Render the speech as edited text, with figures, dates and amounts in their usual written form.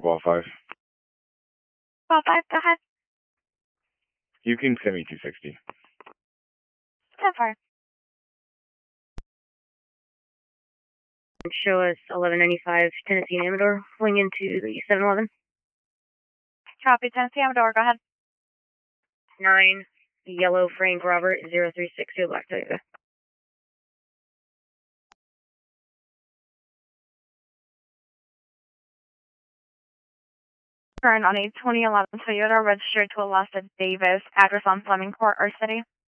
Wall 5. Wall 5, go ahead. You can send me 260. 10-4. Show us 1195 Tennessee and Amador. Fling into the 711. Copy, Tennessee Amador, go ahead. 9, yellow Frank Robert, 0362 Black Toyota. Current on a 2011 Toyota registered to Alasta Davis, address on Fleming Court, our city.